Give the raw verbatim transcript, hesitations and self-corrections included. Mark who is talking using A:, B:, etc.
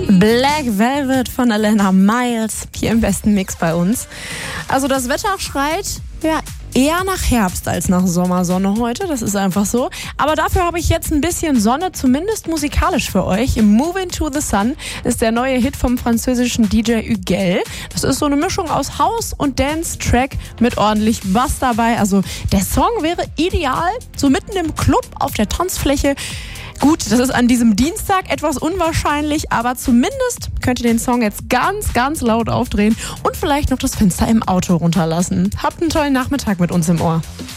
A: Black Velvet von Alana Miles, hier im besten Mix bei uns. Also das Wetter schreit ja eher nach Herbst als nach Sommersonne heute, das ist einfach so. Aber dafür habe ich jetzt ein bisschen Sonne, zumindest musikalisch für euch. Moving to the Sun ist der neue Hit vom französischen D J Huguel. Das ist so eine Mischung aus House- und Dance-Track mit ordentlich Bass dabei. Also der Song wäre ideal, so mitten im Club auf der Tanzfläche. Gut, das ist an diesem Dienstag etwas unwahrscheinlich, aber zumindest könnt ihr den Song jetzt ganz, ganz laut aufdrehen und vielleicht noch das Fenster im Auto runterlassen. Habt einen tollen Nachmittag mit uns im Ohr.